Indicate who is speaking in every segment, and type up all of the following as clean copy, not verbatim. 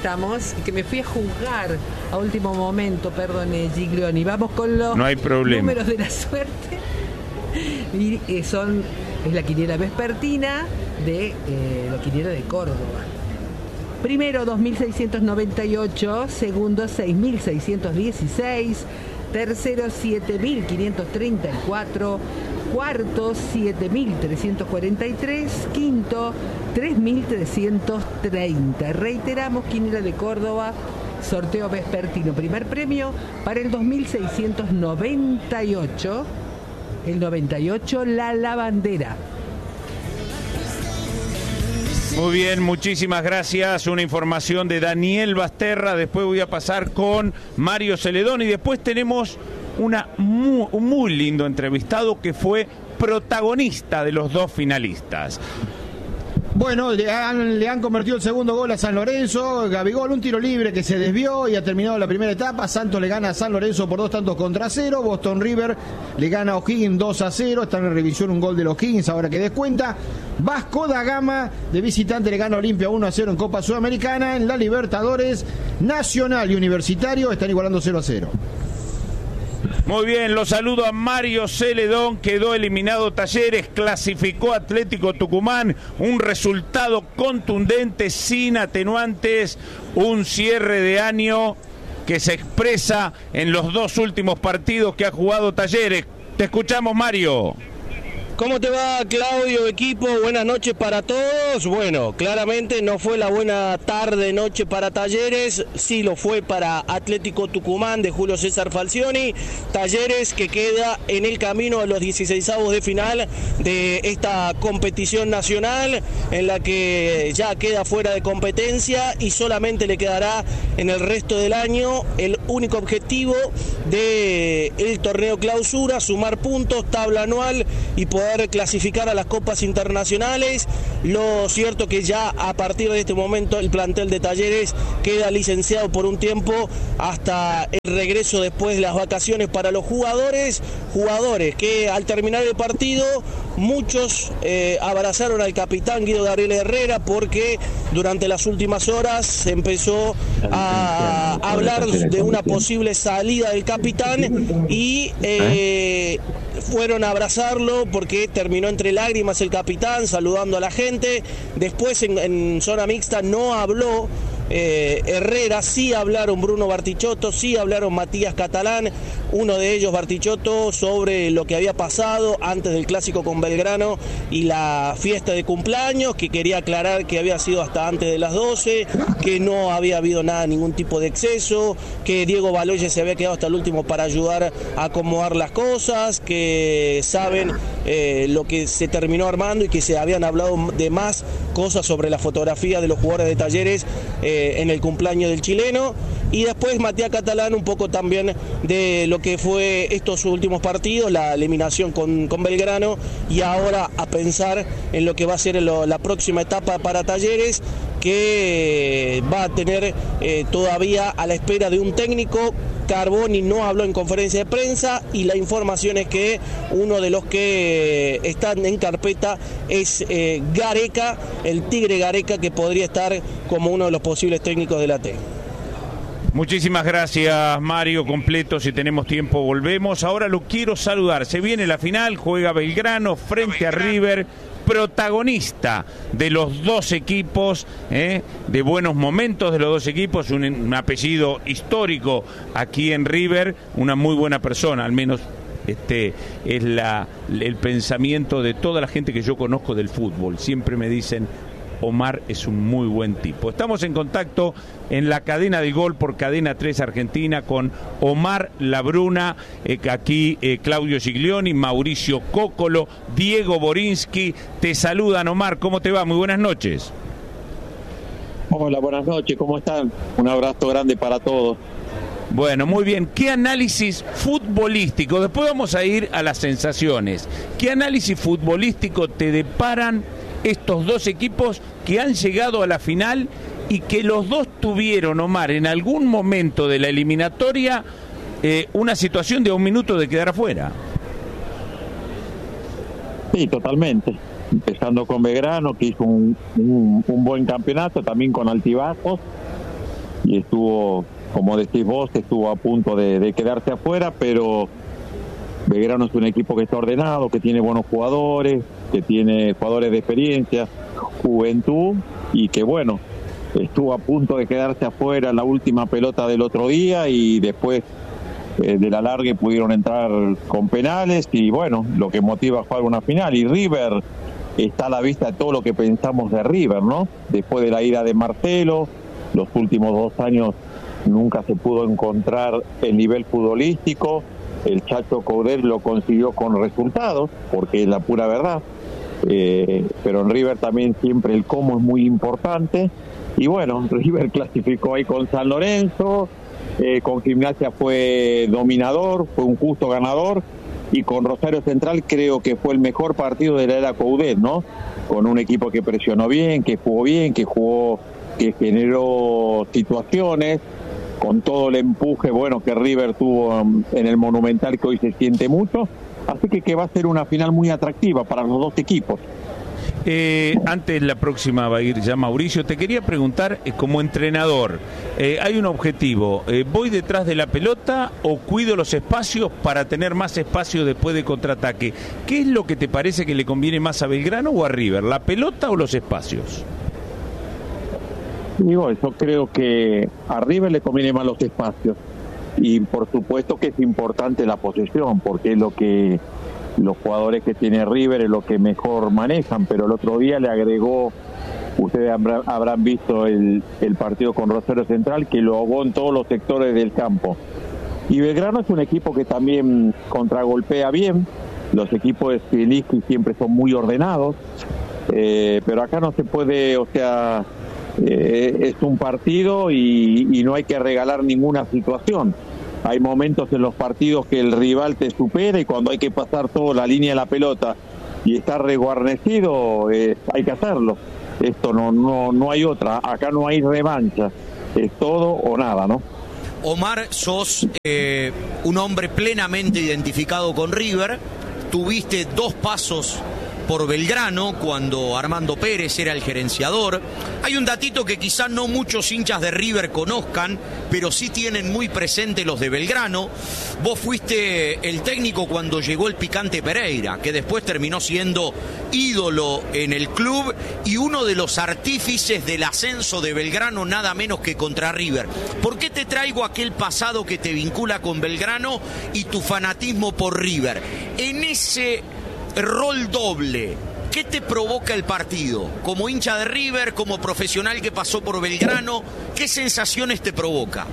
Speaker 1: estamos, que me fui a juzgar a último momento, perdone, Giglioni. Vamos con los números de la suerte. Y es la quiniela vespertina de la quiniela de Córdoba. Primero 2.698, segundo 6.616, tercero 7.534, cuarto 7.343, quinto 3.330. Reiteramos, quiniela de Córdoba, sorteo vespertino, primer premio para el 2.698, el 98, la lavandera.
Speaker 2: Muy bien, muchísimas gracias. Una información de Daniel Basterra. Después voy a pasar con Mario Celedón y después tenemos un muy lindo entrevistado que fue protagonista de los dos finalistas.
Speaker 3: Bueno, le han convertido el segundo gol a San Lorenzo. Gabigol, un tiro libre que se desvió y ha terminado la primera etapa. Santos le gana a San Lorenzo por 2-0. Boston River le gana a O'Higgins 2-0. Está en revisión un gol de los O'Higgins ahora que descuenta. Vasco da Gama de visitante le gana a Olimpia 1-0 en Copa Sudamericana. En la Libertadores, Nacional y Universitario están igualando 0-0.
Speaker 2: Muy bien, los saludo a Mario Celedón. Quedó eliminado Talleres, clasificó Atlético Tucumán. Un resultado contundente, sin atenuantes. Un cierre de año que se expresa en los dos últimos partidos que ha jugado Talleres. Te escuchamos, Mario.
Speaker 4: ¿Cómo te va, Claudio, equipo? Buenas noches para todos. Bueno, claramente no fue la buena tarde-noche para Talleres, sí lo fue para Atlético Tucumán de Julio César Falcioni. Talleres que queda en el camino a los 16avos de final de esta competición nacional, en la que ya queda fuera de competencia y solamente le quedará en el resto del año el único objetivo del torneo clausura, sumar puntos, tabla anual y poder clasificar a las copas internacionales. Lo cierto que ya a partir de este momento el plantel de Talleres queda licenciado por un tiempo hasta el regreso después de las vacaciones para los jugadores que al terminar el partido muchos abrazaron al capitán Guido Gabriel Herrera, porque durante las últimas horas se empezó a hablar de una posible salida del capitán y fueron a abrazarlo porque terminó entre lágrimas el capitán saludando a la gente. Después en zona mixta no habló Herrera, sí hablaron Bruno Bartichotto, sí hablaron Matías Catalán, uno de ellos Bartichotto, sobre lo que había pasado antes del clásico con Belgrano y la fiesta de cumpleaños, que quería aclarar que había sido hasta antes de las 12, que no había habido ningún tipo de exceso, que Diego Baloyes se había quedado hasta el último para ayudar a acomodar las cosas, que saben lo que se terminó armando y que se habían hablado de más cosas sobre la fotografía de los jugadores de Talleres en el cumpleaños del chileno. Y después Matías Catalán un poco también de lo que fue estos últimos partidos, la eliminación con Belgrano, y ahora a pensar en lo que va a ser la próxima etapa para Talleres, que va a tener todavía a la espera de un técnico. Carboni no habló en conferencia de prensa y la información es que uno de los que están en carpeta es Gareca, el Tigre Gareca, que podría estar como uno de los posibles técnicos de la T.
Speaker 2: Muchísimas gracias, Mario. Completo, si tenemos tiempo volvemos. Ahora lo quiero saludar. Se viene la final, juega Belgrano frente a River, protagonista de los dos equipos, de buenos momentos de los dos equipos, un apellido histórico aquí en River, una muy buena persona, al menos es el pensamiento de toda la gente que yo conozco del fútbol. Siempre me dicen: Omar es un muy buen tipo. Estamos en contacto en la cadena del gol por Cadena 3 Argentina con Omar Labruna, aquí Claudio Giglioni, Mauricio Cócolo, Diego Borinsky. Te saludan, Omar, ¿cómo te va? Muy buenas noches.
Speaker 5: Hola, buenas noches, ¿cómo están? Un abrazo grande para todos.
Speaker 2: Bueno, muy bien. ¿Qué análisis futbolístico? Después vamos a ir a las sensaciones. ¿Qué análisis futbolístico te deparan estos dos equipos que han llegado a la final y que los dos tuvieron, Omar, en algún momento de la eliminatoria una situación de un minuto de quedar afuera?
Speaker 5: Sí, totalmente. Empezando con Belgrano, que hizo un buen campeonato, también con altibajos, y estuvo, como decís vos, estuvo a punto de quedarse afuera, pero Belgrano es un equipo que está ordenado, que tiene buenos jugadores, que tiene jugadores de experiencia, juventud, y que bueno, estuvo a punto de quedarse afuera en la última pelota del otro día, y después de la largue pudieron entrar con penales, y bueno, lo que motiva a jugar una final. Y River está a la vista de todo lo que pensamos de River, ¿no? Después de la ida de Marcelo, los últimos 2 años nunca se pudo encontrar el nivel futbolístico. El Chacho Coudet lo consiguió con resultados, porque es la pura verdad. Pero en River también siempre el cómo es muy importante. Y bueno, River clasificó ahí con San Lorenzo, con Gimnasia fue dominador, fue un justo ganador, y con Rosario Central creo que fue el mejor partido de la era Coudet, ¿no? Con un equipo que presionó bien, que jugó, que generó situaciones, con todo el empuje bueno que River tuvo en el Monumental, que hoy se siente mucho, así que va a ser una final muy atractiva para los dos equipos.
Speaker 2: Antes la próxima va a ir ya Mauricio, te quería preguntar, como entrenador, hay un objetivo, ¿voy detrás de la pelota o cuido los espacios para tener más espacio después de contraataque? ¿Qué es lo que te parece que le conviene más a Belgrano o a River, la pelota o los espacios?
Speaker 5: Digo, yo creo que a River le conviene más los espacios, y por supuesto que es importante la posesión, porque es lo que los jugadores que tiene River es lo que mejor manejan. Pero el otro día le agregó, ustedes habrán visto el partido con Rosario Central, que lo ahogó en todos los sectores del campo. Y Belgrano es un equipo que también contragolpea bien. Los equipos de Zielinski siempre son muy ordenados, pero acá no se puede, o sea, es un partido y no hay que regalar ninguna situación. Hay momentos en los partidos que el rival te supera, y cuando hay que pasar toda la línea de la pelota y estar reguarnecido, hay que hacerlo. Esto no hay otra, acá no hay revancha, es todo o nada, ¿no?
Speaker 6: Omar, sos un hombre plenamente identificado con River, tuviste 2 pasos por Belgrano cuando Armando Pérez era el gerenciador. Hay un datito que quizás no muchos hinchas de River conozcan, pero sí tienen muy presente los de Belgrano. Vos fuiste el técnico cuando llegó el Picante Pereira, que después terminó siendo ídolo en el club y uno de los artífices del ascenso de Belgrano, nada menos que contra River. ¿Por qué te traigo aquel pasado que te vincula con Belgrano y tu fanatismo por River? En ese rol doble, ¿qué te provoca el partido? Como hincha de River, como profesional que pasó por Belgrano, ¿qué sensaciones te provoca?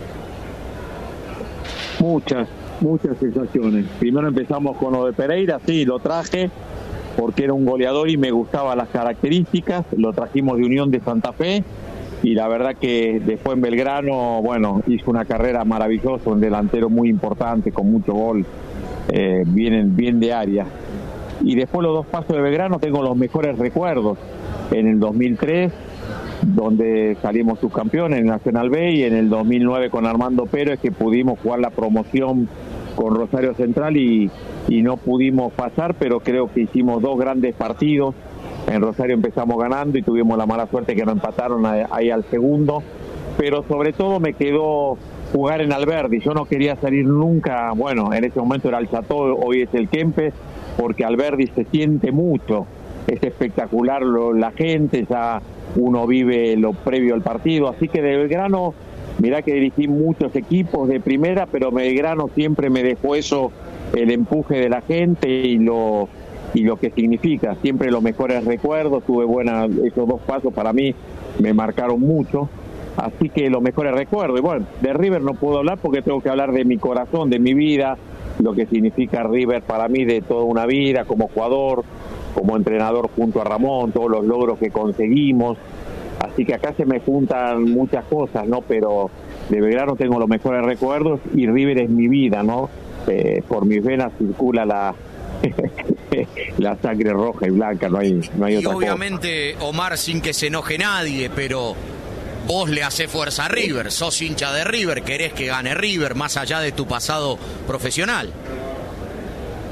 Speaker 5: Muchas sensaciones. Primero empezamos con lo de Pereira, sí, lo traje porque era un goleador y me gustaban las características. Lo trajimos de Unión de Santa Fe, y la verdad que después en Belgrano, bueno, hizo una carrera maravillosa, un delantero muy importante, con mucho gol, bien de área. Y después los 2 pasos de Belgrano tengo los mejores recuerdos. En el 2003, donde salimos subcampeones en Nacional B, y en el 2009 con Armando Pérez, que pudimos jugar la promoción con Rosario Central y no pudimos pasar, pero creo que hicimos 2 grandes partidos. En Rosario empezamos ganando y tuvimos la mala suerte que nos empataron ahí al segundo. Pero sobre todo me quedó jugar en Alberdi. Yo no quería salir nunca, bueno, en ese momento era el Chateau, hoy es el Kempes, porque Alberdi se siente mucho, es espectacular la gente, ya uno vive lo previo al partido. Así que de Belgrano, mirá que dirigí muchos equipos de primera, pero Belgrano siempre me dejó eso, el empuje de la gente y lo que significa, siempre los mejores recuerdos. Tuve esos 2 pasos para mí me marcaron mucho, así que los mejores recuerdos. Y bueno, de River no puedo hablar porque tengo que hablar de mi corazón, de mi vida, lo que significa River para mí, de toda una vida como jugador, como entrenador junto a Ramón, todos los logros que conseguimos. Así que acá se me juntan muchas cosas, ¿no? Pero de Belgrano tengo los mejores recuerdos y River es mi vida, ¿no? Por mis venas circula la sangre roja y blanca, no hay otra cosa.
Speaker 6: Y obviamente, Omar, sin que se enoje nadie, pero vos le hacés fuerza a River, sos hincha de River, querés que gane River, más allá de tu pasado profesional.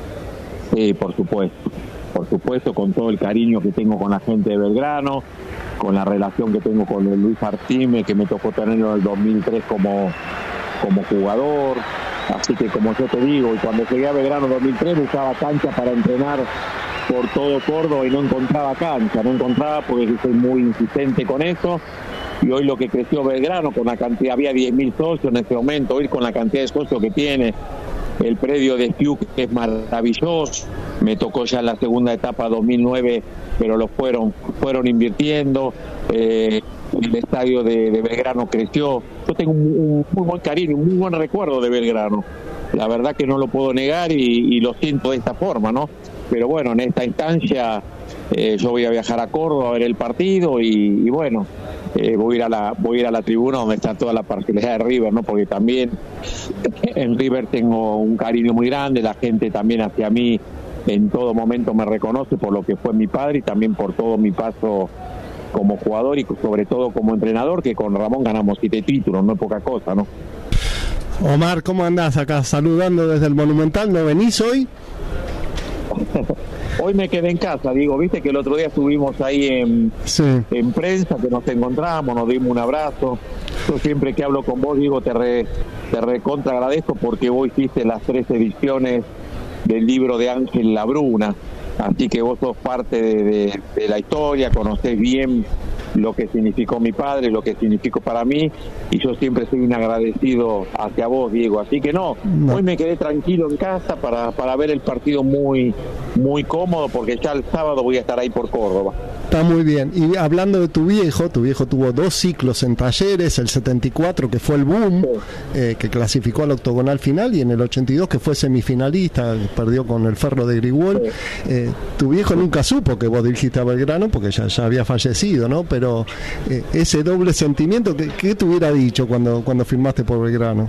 Speaker 5: Sí, por supuesto, con todo el cariño que tengo con la gente de Belgrano, con la relación que tengo con el Luis Artime, que me tocó tenerlo en el 2003 como jugador. Así que, como yo te digo, y cuando llegué a Belgrano 2003 buscaba cancha para entrenar por todo Córdoba y no encontraba cancha, porque yo soy muy insistente con eso. Y hoy lo que creció Belgrano, con la cantidad, había 10.000 socios en ese momento, hoy con la cantidad de socios que tiene, el predio de Fiuk es maravilloso. Me tocó ya en la segunda etapa 2009, pero lo fueron invirtiendo. El estadio de Belgrano creció. Yo tengo un muy buen cariño, un muy buen recuerdo de Belgrano. La verdad que no lo puedo negar y lo siento de esta forma, ¿no? Pero bueno, en esta instancia yo voy a viajar a Córdoba a ver el partido y bueno, voy a ir a la tribuna donde está toda la parcialidad de River, ¿no? Porque también en River tengo un cariño muy grande, la gente también hacia mí en todo momento me reconoce por lo que fue mi padre y también por todo mi paso como jugador y sobre todo como entrenador, que con Ramón ganamos 7 títulos, no es poca cosa, ¿no?
Speaker 7: Omar, ¿cómo andás acá saludando desde el Monumental? ¿No venís hoy?
Speaker 5: Hoy me quedé en casa, digo, viste que el otro día estuvimos ahí en prensa, que nos encontramos, nos dimos un abrazo. Yo siempre que hablo con vos, digo, te recontra agradezco porque vos hiciste las 3 ediciones del libro de Ángel Labruna, así que vos sos parte de la historia, conocés bien lo que significó mi padre, lo que significó para mí, y yo siempre soy un agradecido hacia vos, Diego. Así que hoy me quedé tranquilo en casa para ver el partido muy, muy cómodo, porque ya el sábado voy a estar ahí por Córdoba.
Speaker 7: Está muy bien. Y hablando de tu viejo tuvo 2 ciclos en Talleres, el 74 que fue el boom, que clasificó al octogonal final, y en el 82 que fue semifinalista, perdió con el Ferro de Grigol. Tu viejo nunca supo que vos dirigiste a Belgrano porque ya había fallecido, ¿no? Pero ese doble sentimiento, ¿qué te hubiera dicho cuando firmaste por Belgrano?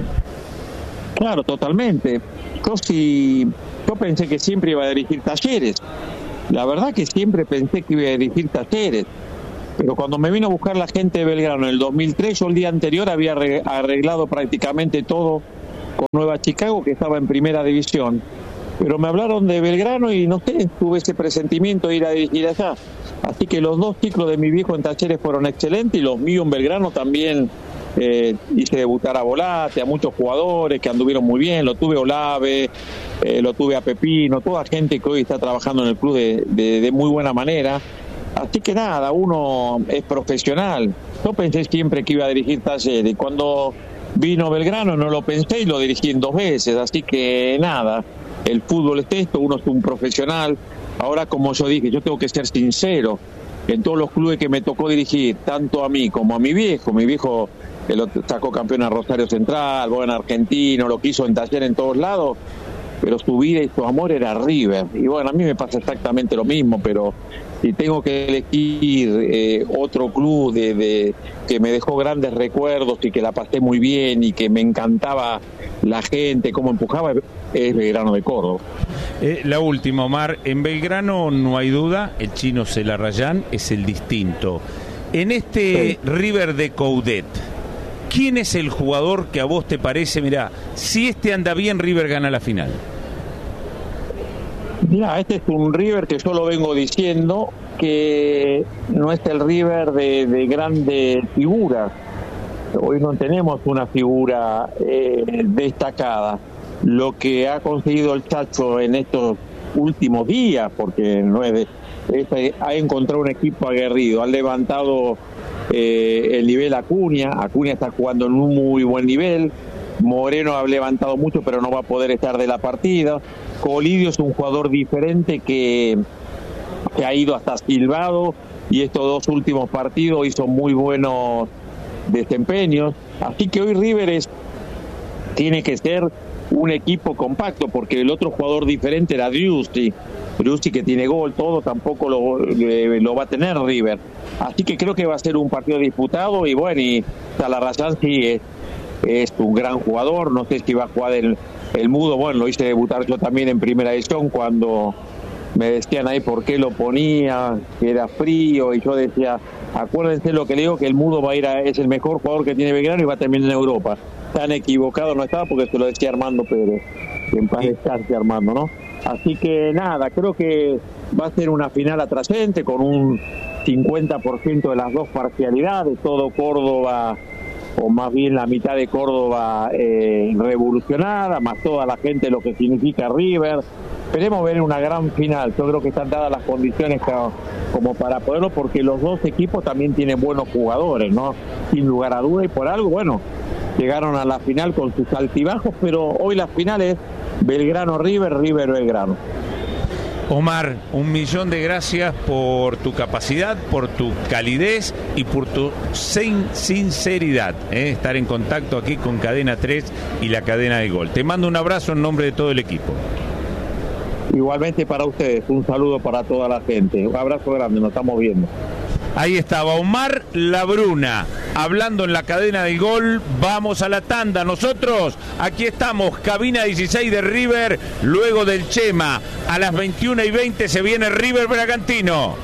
Speaker 5: Claro, totalmente. Yo pensé que siempre iba a dirigir Talleres. La verdad que siempre pensé que iba a dirigir Talleres, pero cuando me vino a buscar la gente de Belgrano en el 2003, yo el día anterior había arreglado prácticamente todo con Nueva Chicago, que estaba en primera división, pero me hablaron de Belgrano y no sé, tuve ese presentimiento de ir a dirigir allá. Así que los 2 ciclos de mi viejo en Talleres fueron excelentes y los míos en Belgrano también. Hice debutar a Volate, a muchos jugadores que anduvieron muy bien, lo tuve a Olave, lo tuve a Pepino, toda gente que hoy está trabajando en el club de muy buena manera. Así que nada, uno es profesional. Yo pensé siempre que iba a dirigir Talleres, y cuando vino Belgrano no lo pensé y lo dirigí en 2 veces, así que nada, el fútbol es esto, uno es un profesional. Ahora, como yo dije, yo tengo que ser sincero, en todos los clubes que me tocó dirigir, tanto a mí como a mi viejo que lo sacó campeón a Rosario Central, en Argentino, lo quiso en Talleres en todos lados, pero su vida y su amor era River. Y bueno, a mí me pasa exactamente lo mismo, pero si tengo que elegir otro club que me dejó grandes recuerdos y que la pasé muy bien y que me encantaba la gente, cómo empujaba, es Belgrano de Córdoba.
Speaker 2: La última, Omar, en Belgrano no hay duda, el chino Celarrayán es el distinto. En este River de Coudet, ¿quién es el jugador que a vos te parece, mirá, si este anda bien, River gana la final?
Speaker 5: Mira, este es un River que yo lo vengo diciendo, que no es el River de grandes figuras. Hoy no tenemos una figura destacada. Lo que ha conseguido el Chacho en estos últimos días, porque no es ha encontrado un equipo aguerrido, han levantado el nivel Acuña está jugando en un muy buen nivel, Moreno ha levantado mucho pero no va a poder estar de la partida, Colidio es un jugador diferente que ha ido hasta silbado y estos 2 últimos partidos hizo muy buenos desempeños, así que hoy River tiene que ser un equipo compacto, porque el otro jugador diferente era Driussi que tiene gol, todo tampoco lo va a tener River, así que creo que va a ser un partido disputado y bueno, y Celarrayán sí es un gran jugador, no sé si va a jugar el Mudo, bueno, lo hice debutar yo también en primera edición cuando me decían ahí por qué lo ponía, que era frío, y yo decía, acuérdense lo que le digo, que el Mudo va a ir es el mejor jugador que tiene Belgrano y va a terminar en Europa. Tan equivocado no estaba porque se lo decía Armando Pérez, que en paz descanse Armando, ¿no? Así que nada, creo que va a ser una final atrayente con un 50% de las dos parcialidades, todo Córdoba, o más bien la mitad de Córdoba revolucionada, más toda la gente, lo que significa River. Esperemos ver una gran final. Yo creo que están dadas las condiciones como para poderlo, porque los dos equipos también tienen buenos jugadores, ¿no? Sin lugar a duda, y por algo, bueno, llegaron a la final con sus altibajos, pero hoy la final es Belgrano-River, River-Belgrano.
Speaker 2: Omar, 1.000.000 de gracias por tu capacidad, por tu calidez y por tu sinceridad, estar en contacto aquí con Cadena 3 y la Cadena del Gol. Te mando un abrazo en nombre de todo el equipo.
Speaker 5: Igualmente para ustedes, un saludo para toda la gente. Un abrazo grande, nos estamos viendo.
Speaker 2: Ahí estaba Omar Labruna, hablando en la Cadena del Gol. Vamos a la tanda. Nosotros, aquí estamos, cabina 16 de River, luego del Chema. A las 21:20 se viene River Bragantino.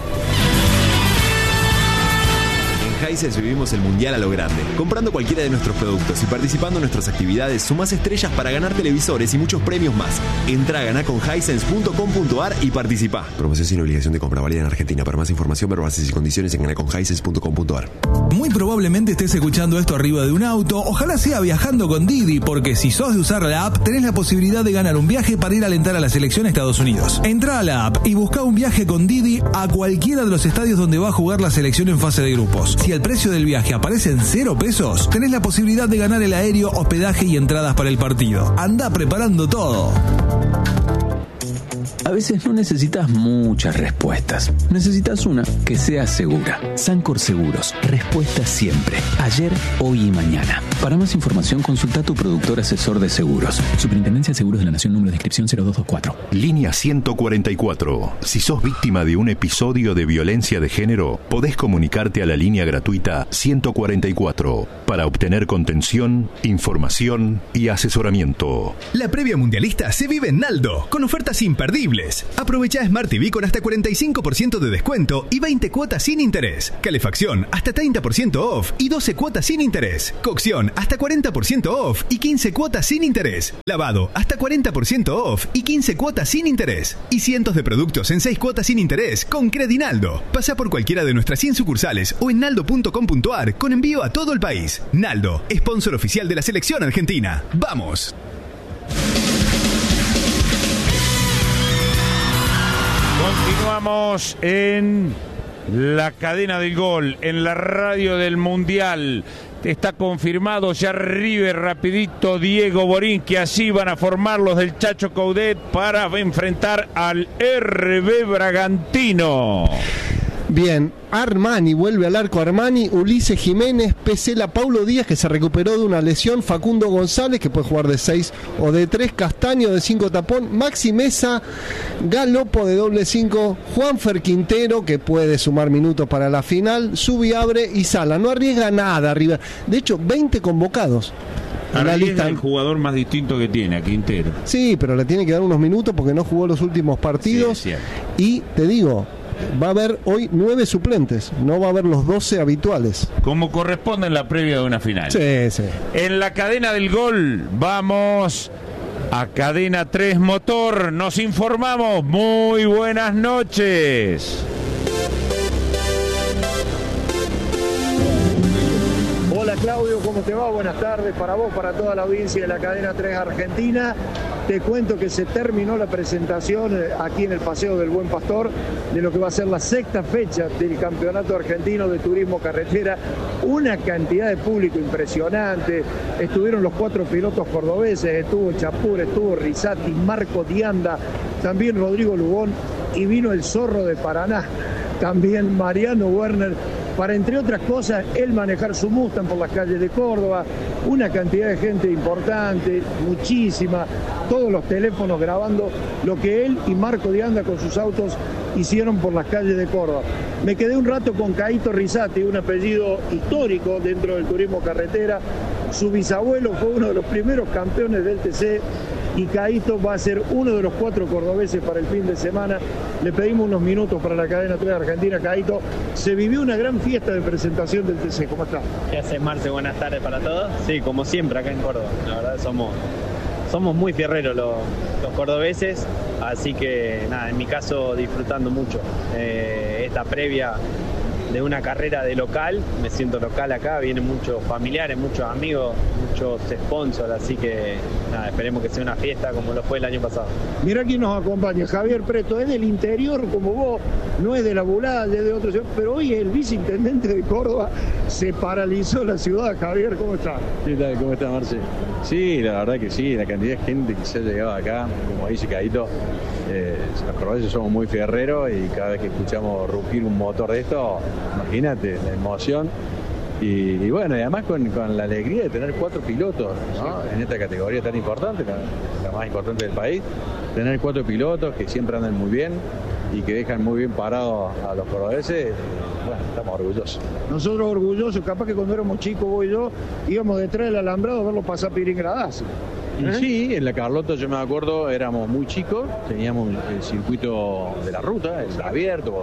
Speaker 8: En Hisense vivimos el mundial a lo grande. Comprando cualquiera de nuestros productos y participando en nuestras actividades, sumás estrellas para ganar televisores y muchos premios más. Entra a ganaconhisense.com.ar y participá. Promoción sin obligación de compra, válida en Argentina. Para más información, ver bases y condiciones en ganaconhisense.com.ar.
Speaker 9: Muy probablemente estés escuchando esto arriba de un auto. Ojalá sea viajando con Didi, porque si sos de usar la app, tenés la posibilidad de ganar un viaje para ir a alentar a la selección a Estados Unidos. Entrá a la app y buscá un viaje con Didi a cualquiera de los estadios donde va a jugar la selección en fase de grupos. Si el precio del viaje aparece en 0 pesos, tenés la posibilidad de ganar el aéreo, hospedaje y entradas para el partido. Andá preparando todo.
Speaker 10: A veces no necesitas muchas respuestas. Necesitas una que sea segura. Sancor Seguros. Respuesta siempre. Ayer, hoy y mañana. Para más información, consulta a tu productor asesor de seguros. Superintendencia de Seguros de la Nación, número de inscripción 0224.
Speaker 11: Línea 144. Si sos víctima de un episodio de violencia de género, podés comunicarte a la línea gratuita 144 para obtener contención, información y asesoramiento.
Speaker 12: La previa mundialista se vive en Naldo, con ofertas imperdibles. Aprovecha Smart TV con hasta 45% de descuento y 20 cuotas sin interés. Calefacción hasta 30% off y 12 cuotas sin interés. Cocción hasta 40% off y 15 cuotas sin interés. Lavado hasta 40% off y 15 cuotas sin interés. Y cientos de productos en 6 cuotas sin interés con Credinaldo. Pasa por cualquiera de nuestras 100 sucursales o en naldo.com.ar con envío a todo el país. Naldo, sponsor oficial de la selección argentina. ¡Vamos!
Speaker 2: Continuamos en la Cadena del Gol, en la radio del Mundial. Está confirmado ya River, rapidito, Diego Borín, que así van a formar los del Chacho Coudet para enfrentar al RB Bragantino.
Speaker 7: Bien, Armani, vuelve al arco Armani, Ulises Jiménez, Pesela, Paulo Díaz, que se recuperó de una lesión, Facundo González, que puede jugar de 6 o de 3, Castaño de 5 tapón, Maxi Mesa, Galopo de doble 5, Juanfer Quintero, que puede sumar minutos para la final, Subiabre y Sala. No arriesga nada arriba. De hecho, 20 convocados.
Speaker 2: Arriesga el jugador más distinto que tiene, a Quintero.
Speaker 7: Sí, pero le tiene que dar unos minutos porque no jugó los últimos partidos.
Speaker 2: Sí,
Speaker 7: y te digo, va a haber hoy 9 suplentes, no va a haber los 12 habituales.
Speaker 2: Como corresponde en la previa de una final.
Speaker 7: Sí, sí.
Speaker 2: En la Cadena del Gol vamos a Cadena 3 Motor. Nos informamos. Muy buenas noches.
Speaker 13: Hola Claudio, ¿cómo te va? Buenas tardes para vos, para toda la audiencia de la Cadena 3 Argentina. Te cuento que se terminó la presentación aquí en el Paseo del Buen Pastor de lo que va a ser la 6ª fecha del Campeonato Argentino de Turismo Carretera. Una cantidad de público impresionante. Estuvieron los 4 pilotos cordobeses, estuvo Chapur, estuvo Risati, Marco Dianda, también Rodrigo Lugón, y vino el Zorro de Paraná, también Mariano Werner, para, entre otras cosas, él manejar su Mustang por las calles de Córdoba. Una cantidad de gente importante, muchísima, todos los teléfonos grabando lo que él y Marco Dianda con sus autos hicieron por las calles de Córdoba. Me quedé un rato con Caíto Risati, un apellido histórico dentro del turismo carretera. Su bisabuelo fue uno de los primeros campeones del TC y Caíto va a ser uno de los 4 cordobeses para el fin de semana. Le pedimos unos minutos para la Cadena 3 Argentina. Caíto, se vivió una gran fiesta de presentación del TC. ¿Cómo está?
Speaker 14: ¿Qué haces, Marce? Buenas tardes para todos. Sí, como siempre acá en Córdoba. La verdad somos muy fierreros los cordobeses, así que nada, en mi caso disfrutando mucho esta previa de una carrera de local. Me siento local acá, vienen muchos familiares, muchos amigos, muchos sponsors, así que nada, esperemos que sea una fiesta como lo fue el año pasado.
Speaker 13: Mirá quién nos acompaña, Javier Preto, es del interior como vos, no es de la Bulaya, es de otro ciudad, pero hoy el viceintendente de Córdoba, se paralizó la ciudad. Javier, ¿cómo está?
Speaker 15: ¿Qué tal? ¿Cómo está, Marce? Sí, la verdad que sí, la cantidad de gente que se ha llegado acá, como dice Caíto, los cordobeses somos muy fierreros y cada vez que escuchamos rugir un motor de esto, imagínate, la emoción. Y bueno, y además con la alegría de tener 4 pilotos, ¿no? En esta categoría tan importante, la más importante del país, tener 4 pilotos que siempre andan muy bien y que dejan muy bien parados a los cordobeses. Bueno, estamos orgullosos.
Speaker 13: Nosotros orgullosos, capaz que cuando éramos chicos, vos y yo, íbamos detrás del alambrado a verlo pasar Piringradazzi.
Speaker 15: Sí, en la Carlota yo me acuerdo, éramos muy chicos, teníamos el circuito de la ruta, el abierto,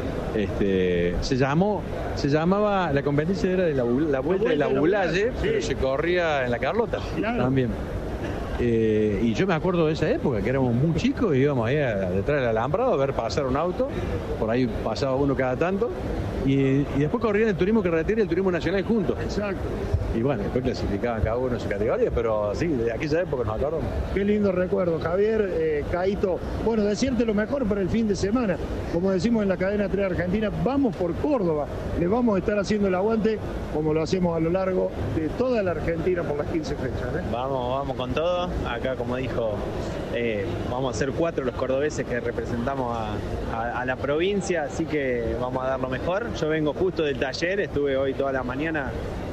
Speaker 15: se llamaba, la competencia era de la vuelta de la Bulalle, sí, pero se corría en la Carlota, claro, también. Y yo me acuerdo de esa época, que éramos muy chicos y íbamos ahí detrás del alambrado a ver pasar un auto, por ahí pasaba uno cada tanto, y después corrían el turismo carretera y el turismo nacional juntos.
Speaker 13: Exacto.
Speaker 15: Y bueno, después clasificaban cada uno en su categoría, pero sí, de aquella época nos acordamos.
Speaker 13: Qué lindo recuerdo, Javier, Caíto. Bueno, decirte lo mejor para el fin de semana. Como decimos en la cadena 3 Argentina, vamos por Córdoba. Le vamos a estar haciendo el aguante como lo hacemos a lo largo de toda la Argentina por las 15 fechas.
Speaker 14: Vamos con todo. Acá, como dijo, vamos a ser 4 los cordobeses que representamos a la provincia, así que vamos a dar lo mejor. Yo vengo justo del taller, estuve hoy toda la mañana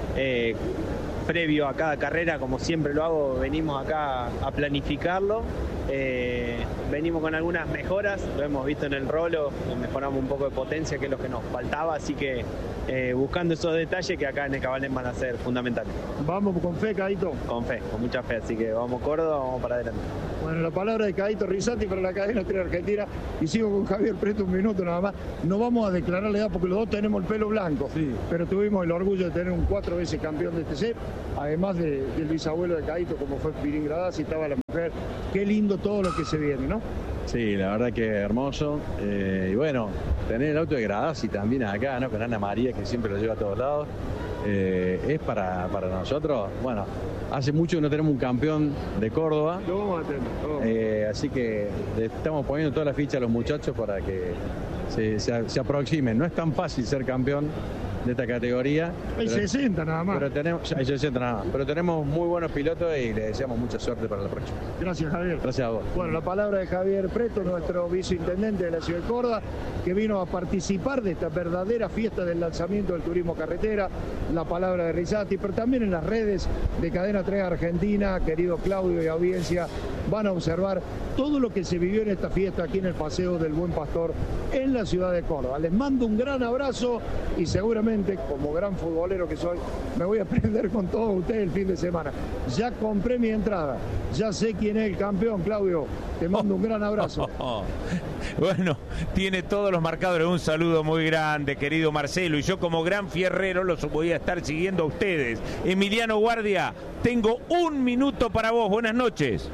Speaker 14: previo a cada carrera, como siempre lo hago, venimos acá a planificarlo. Venimos con algunas mejoras, lo hemos visto en el rolo, mejoramos un poco de potencia, que es lo que nos faltaba, así que buscando esos detalles que acá en el Cabalén van a ser fundamentales.
Speaker 13: Vamos con fe, Caíto.
Speaker 14: Con fe, con mucha fe, así que vamos Córdoba, vamos para adelante.
Speaker 13: Bueno, la palabra de Caíto Rizzati para la cadena 3 Argentina, y sigo con Javier Preto un minuto nada más. No vamos a declarar la edad porque los dos tenemos el pelo blanco, sí, pero tuvimos el orgullo de tener un 4 veces campeón de TC, además del bisabuelo de Caíto, como fue Piringradazzi, estaba la mujer. Qué lindo todo lo que se viene, ¿no?
Speaker 15: Sí, la verdad que hermoso. Y bueno, tener el auto de Gradazzi también acá, ¿no? Con Ana María, que siempre lo lleva a todos lados. Es para nosotros, bueno, hace mucho que no tenemos un campeón de Córdoba.
Speaker 13: Lo vamos a tener.
Speaker 15: Así que le estamos poniendo toda la ficha a los muchachos para que se aproximen. No es tan fácil ser campeón de esta categoría.
Speaker 13: Hay 60 nada más.
Speaker 15: Hay 60 nada más. Pero tenemos muy buenos pilotos y le deseamos mucha suerte para la próxima.
Speaker 13: Gracias, Javier.
Speaker 15: Gracias a vos.
Speaker 13: Bueno, la palabra de Javier Preto, nuestro viceintendente de la ciudad de Córdoba, que vino a participar de esta verdadera fiesta del lanzamiento del turismo carretera. La palabra de Rizzati, pero también en las redes de Cadena 3 Argentina, querido Claudio y audiencia, van a observar todo lo que se vivió en esta fiesta aquí en el Paseo del Buen Pastor en la ciudad de Córdoba. Les mando un gran abrazo y seguramente, como gran futbolero que soy, me voy a prender con todos ustedes el fin de semana. Ya compré mi entrada, ya sé quién es el campeón, Claudio. Te mando un gran abrazo.
Speaker 2: Bueno, tiene todos los marcadores. Un saludo muy grande, querido Marcelo. Y yo, como gran fierrero, los voy a estar siguiendo a ustedes. Emiliano Guardia, tengo 1 minuto para vos. Buenas noches.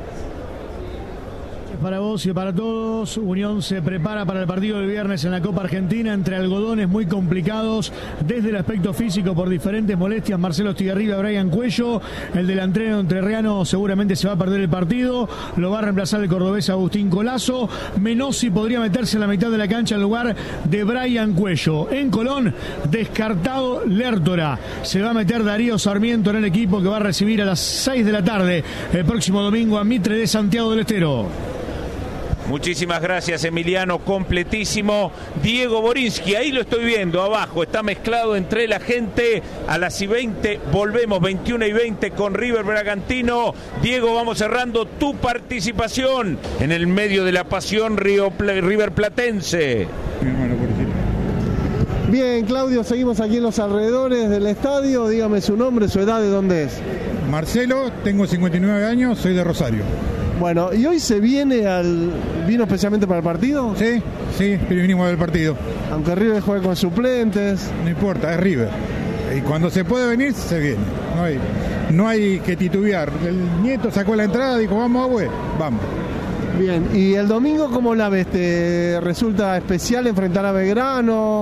Speaker 16: Para vos y para todos, Unión se prepara para el partido del viernes en la Copa Argentina entre algodones muy complicados desde el aspecto físico por diferentes molestias. Marcelo Estigarribia, Brian Cuello, el delantero entrerriano seguramente se va a perder el partido, lo va a reemplazar el cordobés Agustín Colazo. Menossi podría meterse en la mitad de la cancha en lugar de Brian Cuello. En Colón, descartado Lertora. Se va a meter Darío Sarmiento en el equipo que va a recibir a las 6 de la tarde el próximo domingo a Mitre de Santiago del Estero.
Speaker 2: Muchísimas gracias, Emiliano, completísimo. Diego Borinsky, ahí lo estoy viendo abajo, está mezclado entre la gente. A las 20 volvemos, 21:20 con River Bragantino. Diego, vamos cerrando tu participación en el medio de la pasión River Platense.
Speaker 7: Bien, Claudio, seguimos aquí en los alrededores del estadio. Dígame su nombre, su edad, de dónde es.
Speaker 17: Marcelo, tengo 59 años, soy de Rosario.
Speaker 7: Bueno, ¿y hoy se vino especialmente para el partido?
Speaker 17: Sí, pero vinimos del partido.
Speaker 7: Aunque River juegue con suplentes.
Speaker 17: No importa, es River. Y cuando se puede venir, se viene. No hay que titubear. El nieto sacó la entrada, dijo, vamos, güey, vamos.
Speaker 7: Bien, ¿y el domingo cómo la ves? ¿Te resulta especial enfrentar a Belgrano?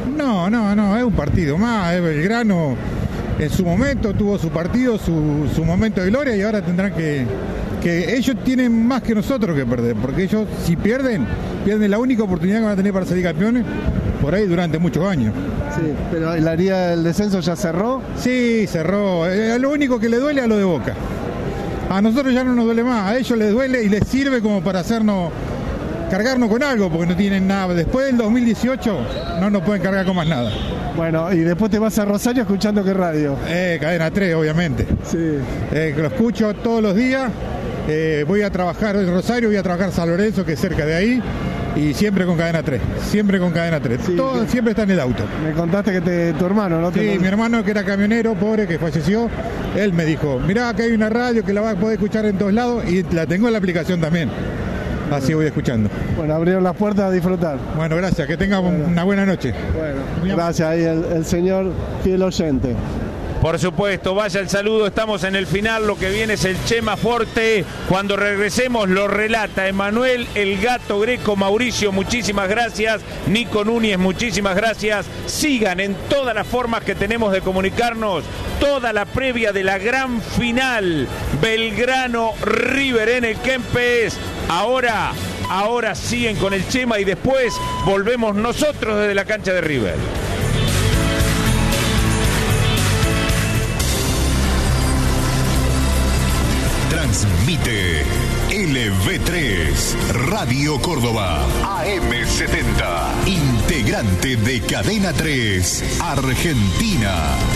Speaker 17: No, es un partido más. Belgrano en su momento tuvo su partido, su momento de gloria, y ahora tendrán que ellos tienen más que nosotros que perder, porque ellos si pierden la única oportunidad que van a tener para salir campeones por ahí durante muchos años.
Speaker 7: Sí, pero ¿la área del descenso ya cerró?
Speaker 17: Sí, cerró. Lo único que le duele a lo de Boca. A nosotros ya no nos duele más, a ellos les duele y les sirve como para cargarnos con algo, porque no tienen nada. Después del 2018 no nos pueden cargar con más nada.
Speaker 7: Bueno, y después te vas a Rosario escuchando qué radio.
Speaker 17: Cadena 3, obviamente.
Speaker 7: Sí.
Speaker 17: Lo escucho todos los días. Voy a trabajar en Rosario, voy a trabajar en San Lorenzo, que es cerca de ahí, y siempre con Cadena 3. Siempre con Cadena 3. Sí, todo, siempre está en el auto.
Speaker 7: Me contaste que tu hermano, ¿no?
Speaker 17: Sí, mi hermano, que era camionero, pobre, que falleció, él me dijo, mirá, acá hay una radio que la vas a poder escuchar en todos lados, y la tengo en la aplicación también. Así voy escuchando.
Speaker 7: Bueno, abrieron las puertas a disfrutar.
Speaker 17: Bueno, gracias, que tenga una buena noche.
Speaker 7: Bueno, gracias ahí el señor fiel oyente.
Speaker 2: Por supuesto, vaya el saludo, estamos en el final, lo que viene es el Chema Forte. Cuando regresemos lo relata Emanuel El Gato Greco. Mauricio, muchísimas gracias. Nico Núñez, muchísimas gracias. Sigan en todas las formas que tenemos de comunicarnos, toda la previa de la gran final, Belgrano River en el Kempes. Ahora siguen con el Chema y después volvemos nosotros desde la cancha de River.
Speaker 11: Transmite LV3 Radio Córdoba AM70, integrante de Cadena 3 Argentina.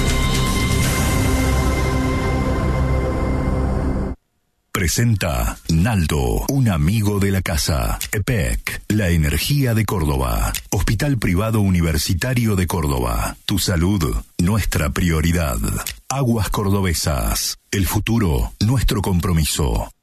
Speaker 11: Presenta Naldo, un amigo de la casa. EPEC, la energía de Córdoba. Hospital Privado Universitario de Córdoba. Tu salud, nuestra prioridad. Aguas Cordobesas. El futuro, nuestro compromiso.